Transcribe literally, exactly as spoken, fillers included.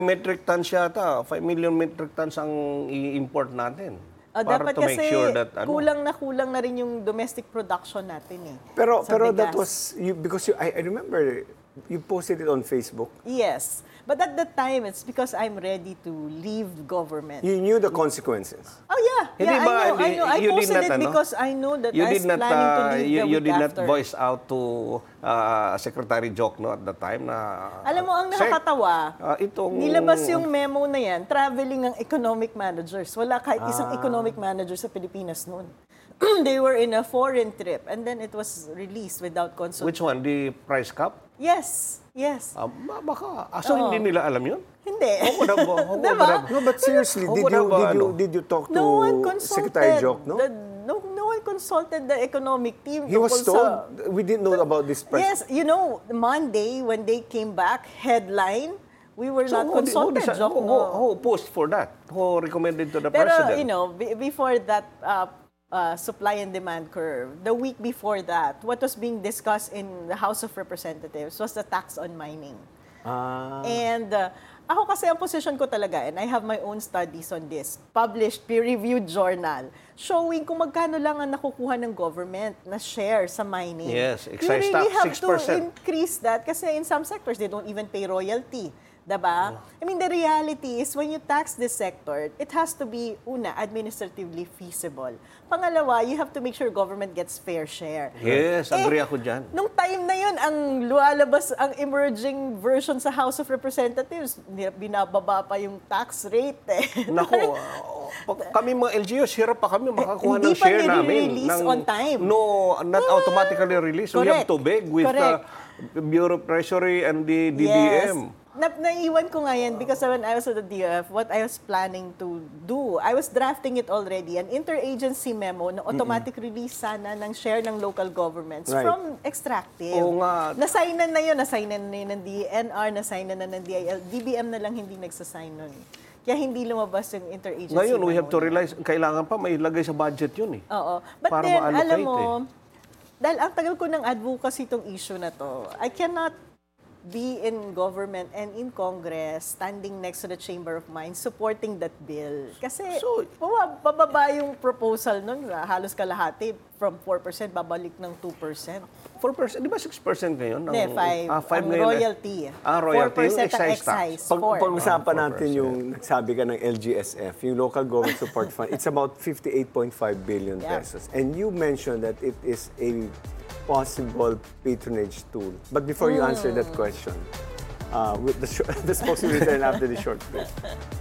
Metric tons yata, five million metric tons ang i-import natin. Uh, para dapat to make kasi sure that, ano, kulang na kulang na rin yung domestic production natin eh. Pero sa pero bigas. that was you, because you, I, I remember you posted it on Facebook. Yes. But at that time, it's because I'm ready to leave government. You knew the consequences. Oh yeah, Hindi yeah, ba, I know, I hindi- know. I you did posted not, it ano? because I know that You I was did not, planning to uh, leave you, the you week did not after. voice out to uh, Secretary Jokno at the time na... Alam mo, ang Sec, nakakatawa, ah, itong... nilabas yung memo na yan, traveling ng economic managers. Wala kahit isang economic manager sa Pilipinas noon. They were in a foreign trip and then it was released without consultation. Which one? The price cap? Yes, yes. Ah, ba- baka. Ah, so Oo. hindi nila alam yun? Hindi. Ako na ba? Ako Diba? na ba? No, but seriously, Oh, did wala you ba, did you ano? did you talk to No one consulted. Secretary Joke, no? The, no, no one consulted the economic team. He was tungkol told sa- we didn't know about this press. Yes, you know, Monday when they came back, headline, we were not who, di- who, consulted. deci- Joke, who, no. who pushed for that? Who recommended to the Pero, president? you know, be- before that uh, uh, supply and demand curve, the week before that, what was being discussed in the House of Representatives was the tax on mining. Ah. And uh, ako kasi ang position ko talaga, and I have my own studies on this, published, peer-reviewed journal, showing kung magkano lang ang nakukuha ng government na share sa mining. Yes, You excise really tax, have six to percent. increase that kasi in some sectors, they don't even pay royalty. Diba? I mean, the reality is when you tax this sector, it has to be, una, administratively feasible. Pangalawa, you have to make sure government gets fair share. Yes, agree Eh, ako dyan. Nung time na yun, ang lumalabas, ang emerging version sa House of Representatives, ni- binababa pa yung tax rate. Eh. Nako, ah, pag kami mga L G Us, hirap pa kami makakuha hindi ng pa share namin. nire-release on time. No, not automatically released. We have Correct. to beg with the Correct. Bureau of Treasury and the D D M. Yes. Na naiwan ko nga yan because when I was at the D O F, what I was planning to do, I was drafting it already, an interagency memo na automatic release sana ng share ng local governments Right. from extractive. Oo nga. Nasaynan na yun, nasaynan na yun ng D N R, nasaynan na ng D I L. D B M na lang hindi nagsasign nun. Kaya hindi lumabas yung interagency Ngayon, we memo have to na. realize, kailangan pa may ilagay sa budget yun eh. Oo. But Para then, ma-allocate alam mo, eh. dahil ang tagal ko ng advocacy itong issue na to, I cannot be in government and in Congress, standing next to the Chamber of Mines, supporting that bill. Kasi So- bawa- bababa yung proposal nun, ah, halos kalahati, from four percent, babalik ng two percent. four percent, di ba six percent ngayon? Hindi, Ang- five. ah, five ang ngayon eh. royalty. Ah, royalty. four percent Yung excise ang tax. excise. Pag, four. pag-usapan Ah, natin yung nagsabi ka ng L G S F, yung Local Government Support Fund, it's about fifty-eight point five billion Yeah. pesos. And you mentioned that it is a possible patronage tool. But before you answer that question, uh, with the, sh- the spokesman return after the short break.